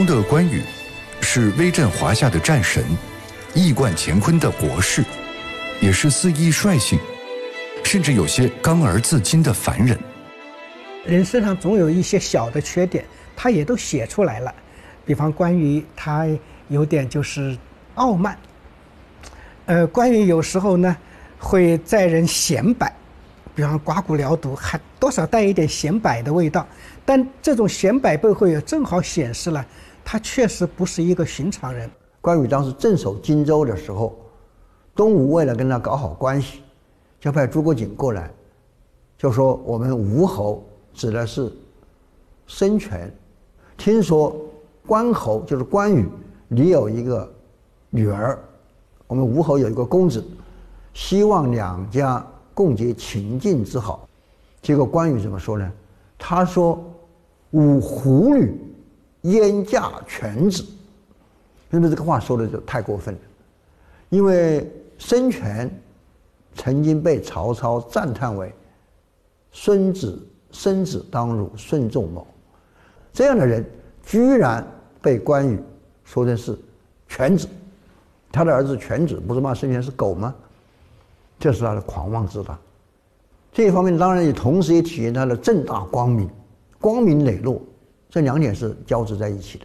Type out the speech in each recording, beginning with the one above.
的关羽是威震华夏的战神，一贯乾坤的国士，也是肆意率性，甚至有些刚而自矜的凡人。 人身上总有一些小的缺点，他也都写出来了。比方关羽，他有点就是傲慢。关羽有时候呢会载人显摆，比方刮骨疗毒，还多少带一点显摆的味道。但这种显摆背后也正好显示了他确实不是一个寻常人。 关羽当时镇守荆州的时候，东吴为了跟他搞好关系，就派诸葛瑾过来，就说我们吴侯指的是孙权，听说关侯就是关羽，你有一个女儿，我们吴侯有一个公子，希望两家共结秦晋之好。结果关羽怎么说呢？他说吾狐女焉嫁犬子。那么这个话说的就太过分了，因为孙权曾经被曹操赞叹为孙子当如孙仲谋，这样的人居然被关羽说成是犬子，他的儿子犬子不是骂孙权是狗吗？这是他的狂妄之大。这一方面当然也同时也体现他的正大光明，光明磊落，这两点是交织在一起的。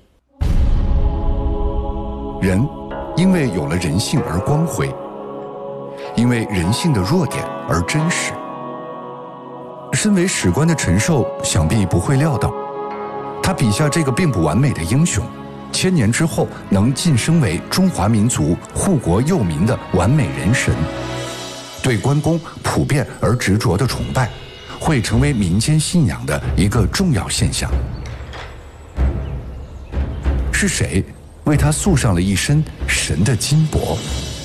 人因为有了人性而光辉，因为人性的弱点而真实。身为史官的陈寿想必不会料到，他笔下这个并不完美的英雄，1000年之后能晋升为中华民族护国佑民的完美人神。对关公普遍而执着的崇拜，会成为民间信仰的一个重要现象。是谁为他塑上了一身神的金帛？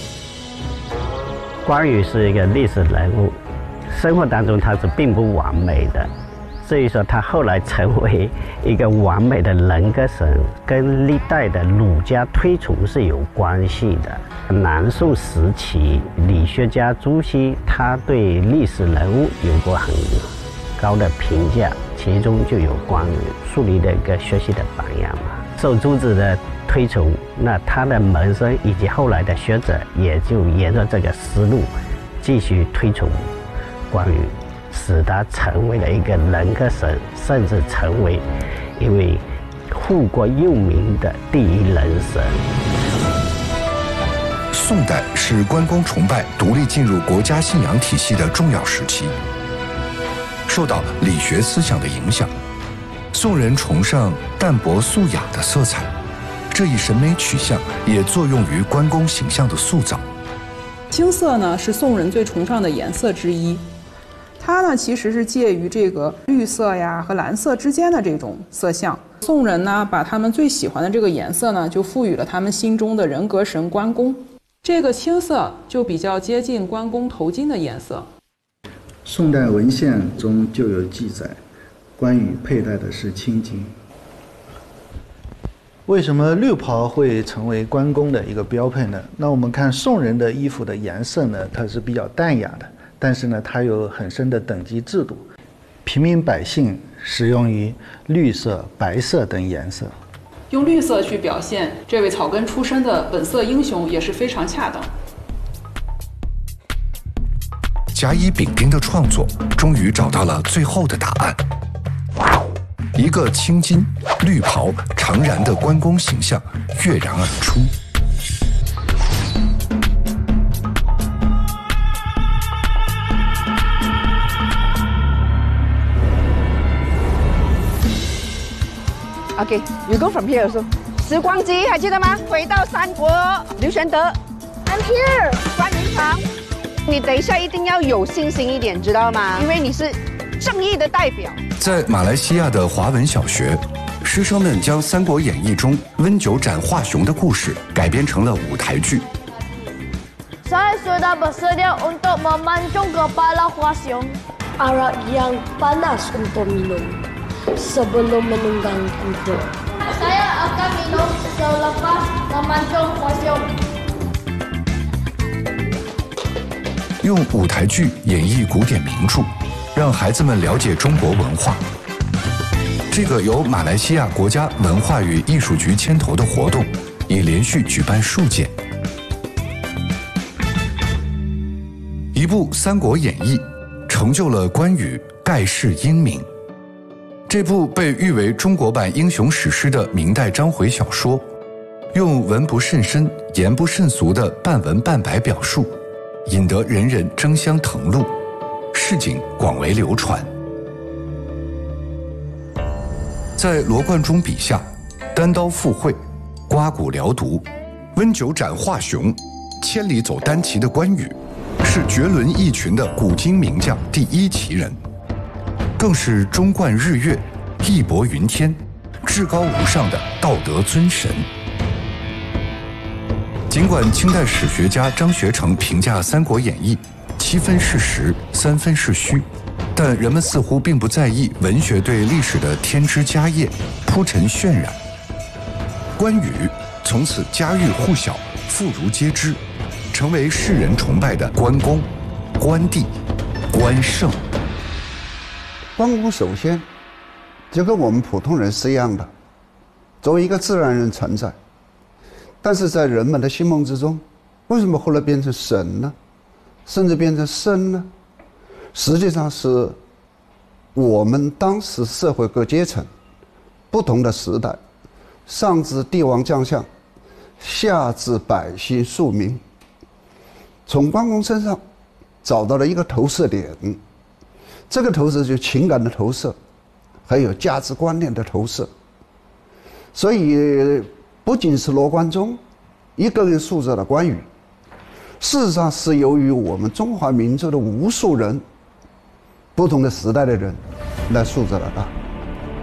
关羽是一个历史人物，生活当中他是并不完美的，所以说他后来成为一个完美的人格神，跟历代的儒家推崇是有关系的。南宋时期，理学家朱熹他对历史人物有过很高的评价，其中就有关羽树立了一个学习的榜样嘛。受朱子的推崇，那他的门生以及后来的学者也就沿着这个思路继续推崇关羽，使他成为了一个人格神，甚至成为一位护国佑民的第一人神。 宋代是关公崇拜独立进入国家信仰体系的重要时期，受到理学思想的影响，宋人崇尚淡泊素雅的色彩，这一审美取向也作用于关公形象的塑造。 青色呢是宋人最崇尚的颜色之一，它呢其实是介于这个绿色呀和蓝色之间的这种色相。宋人呢把他们最喜欢的这个颜色呢就赋予了他们心中的人格神关公。这个青色就比较接近关公头巾的颜色。 宋代文献中就有记载，关羽佩戴的是青巾。 为什么绿袍会成为关公的一个标配呢？那我们看宋人的衣服的颜色呢，它是比较淡雅的，但是呢，它有很深的等级制度。平民百姓使用于绿色、白色等颜色。 用绿色去表现这位草根出身的本色英雄也是非常恰当。 甲乙丙丁的创作终于找到了最后的答案，一个青巾、绿袍、长髯的关公形象跃然而出。 Okay, you go from here also. 时光机还记得吗？回到三国，刘玄德 ，I'm here. 关云长，你等一下一定要有信心一点，知道吗？因为你是正义的代表。 在马来西亚的华文小学，师生们将《三国演义》中温酒斩华雄的故事改编成了舞台剧。 Saya sudah bersedia untuk memancung kepala Hua Xiong. Arak yang panas untuk minum sebelum menunggang kuda. Saya akan minum selepas memancung Hua Xiong. 用舞台剧演绎古典名著，让孩子们了解中国文化。这这个由马来西亚国家文化与艺术局牵头的活动已连续举办数届。一部《三国演义》成就了关羽盖世英名。这部被誉为中国版英雄史诗的明代章回小说，用文不甚深、言不甚俗的半文半白表述，引得人人争相誊录，市井广为流传。在罗贯中笔下，单刀赴会、刮骨疗毒、温酒斩华雄、千里走单骑的关羽，是绝伦异群的古今名将第一奇人，更是中冠日月、义薄云天、至高无上的道德尊神。尽管清代史学家张学成评价《三国演义》7分是实，3分是虚，但人们似乎并不在意文学对历史的添枝加叶、铺陈渲染。关羽从此家喻户晓、妇孺皆知，成为世人崇拜的关公、关帝、关胜。 关公首先就跟我们普通人是一样的，作为一个自然人存在，但是在人们的心目之中，为什么后来变成神呢？甚至变成圣呢？实际上是我们当时社会各阶层不同的时代，上至帝王将相，下至百姓庶民，从关公身上找到了一个投射点。这个投射就是情感的投射，还有价值观念的投射。所以不仅是罗贯中一个人塑造了关羽，事实上是由于我们中华民族的无数人，不同的时代的人来塑造了他。